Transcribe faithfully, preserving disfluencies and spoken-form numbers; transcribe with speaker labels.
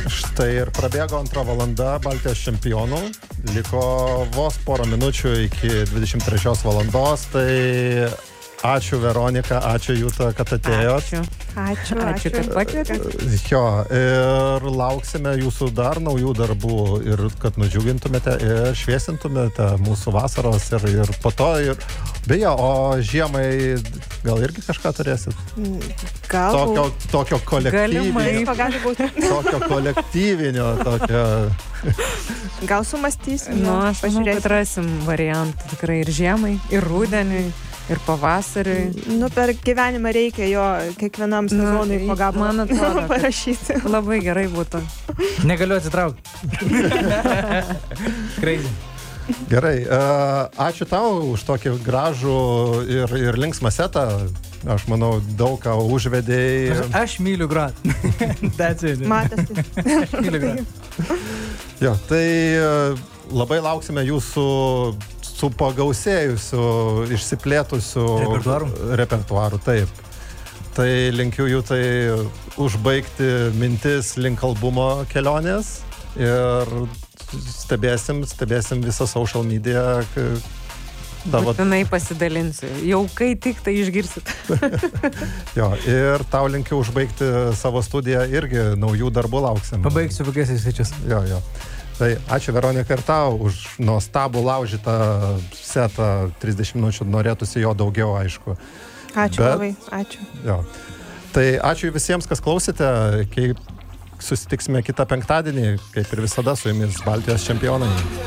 Speaker 1: Štai ir prabėgo antra valanda Baltijos čempionų. Liko vos porą minučių iki dvidešimt trečios valandos. Tai ačiū Veronika, ačiū Jūta, kad atėjot.
Speaker 2: Ačiū.
Speaker 3: Ačiū,
Speaker 2: Ačiū,
Speaker 3: ačiū.
Speaker 2: kad pakvietėt.
Speaker 1: Jo, ir lauksime jūsų dar naujų darbų ir kad nudžiugintumėte ir šviesintumėte mūsų vasaros ir, ir po to ir beje, o žiemai gal irgi kažką turėsit?
Speaker 3: Galbūt.
Speaker 1: Tokio, tokio kolektyvinio.
Speaker 3: Visko gali būti.
Speaker 1: Tokio kolektyvinio, tokio...
Speaker 3: Gal sumastysim.
Speaker 2: Nu, aš manau, kad rasim variantų tikrai ir žiemai, ir rudeniui, ir pavasariui.
Speaker 3: Nu, per gyvenimą reikia jo kiekvienam sezonui
Speaker 2: Nu,
Speaker 3: po gabalą
Speaker 2: man atrodo, kad-
Speaker 3: parašyti.
Speaker 2: Labai gerai būtų.
Speaker 4: Negaliu atsitraukti. Crazy.
Speaker 1: Gerai, uh, ačiū tau už tokį gražų ir, ir linksmą setą. Aš manau, daug ką užvedėjai.
Speaker 4: Aš, aš myliu grot. That's it.
Speaker 3: Matėsi.
Speaker 4: Aš myliu grot.
Speaker 1: Jo, tai uh, labai lauksime jūsų su pagausėjusiu, išsiplėtusiu
Speaker 4: Repertuaru?
Speaker 1: repertuaru, taip. Tai linkiu jų tai užbaigti mintis link albumo kelionės ir stebėsim, stebėsim visą social media. Tavo...
Speaker 2: Būtinai pasidalinsiu. Jau kai tik tai išgirsit.
Speaker 1: Jo, ir tau linkiu užbaigti savo studiją irgi naujų darbų lauksim.
Speaker 4: Pabaigsiu kokiais svečius.
Speaker 1: Jo, jo. Tai ačiū Veronika ir tau už nuostabų laužytą setą, trisdešimt minučių, norėtųsi jo daugiau, aišku.
Speaker 3: Ačiū
Speaker 1: Bet-
Speaker 3: labai, ačiū.
Speaker 1: Jo. Tai ačiū visiems, kas klausėte, kaip susitiksime kitą penktadienį, kaip ir visada su jumis Baltijos čempionai.